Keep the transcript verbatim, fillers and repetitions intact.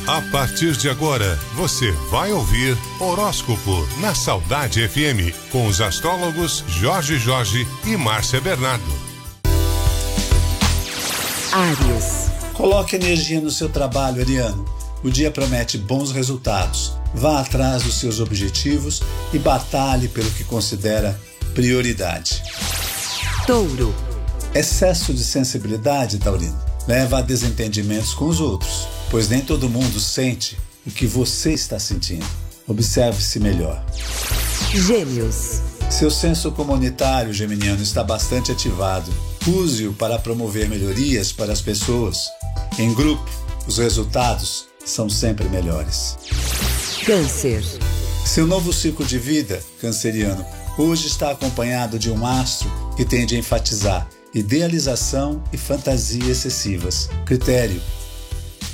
A partir de agora, você vai ouvir Horóscopo na Saudade F M, com os astrólogos Jorge Jorge e Márcia Bernardo. Áries. Coloque energia no seu trabalho, ariano. O dia promete bons resultados. Vá atrás dos seus objetivos e batalhe pelo que considera prioridade. Touro. Excesso de sensibilidade, taurino, leva a desentendimentos com os outros, pois nem todo mundo sente o que você está sentindo. Observe-se melhor. Gêmeos. Seu senso comunitário geminiano está bastante ativado. Use-o para promover melhorias para as pessoas. Em grupo, os resultados são sempre melhores. Câncer. Seu novo ciclo de vida, canceriano, hoje está acompanhado de um astro que tende a enfatizar idealização e fantasia excessivas. Critério: